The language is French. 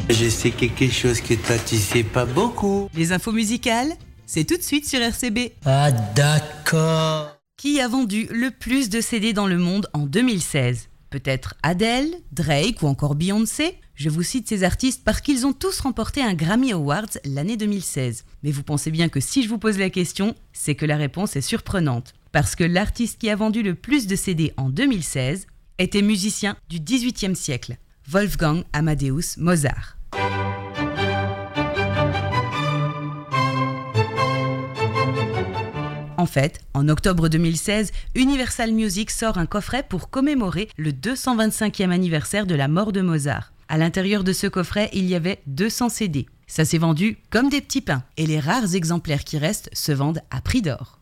Je sais quelque chose que toi tu sais pas beaucoup. Les infos musicales, c'est tout de suite sur RCB. Ah d'accord. Qui a vendu le plus de CD dans le monde en 2016 ? Peut-être Adele, Drake ou encore Beyoncé ? Je vous cite ces artistes parce qu'ils ont tous remporté un Grammy Awards l'année 2016. Mais vous pensez bien que si je vous pose la question, c'est que la réponse est surprenante. Parce que l'artiste qui a vendu le plus de CD en 2016 était musicien du XVIIIe siècle, Wolfgang Amadeus Mozart. En fait, en octobre 2016, Universal Music sort un coffret pour commémorer le 225e anniversaire de la mort de Mozart. À l'intérieur de ce coffret, il y avait 200 CD. Ça s'est vendu comme des petits pains et les rares exemplaires qui restent se vendent à prix d'or.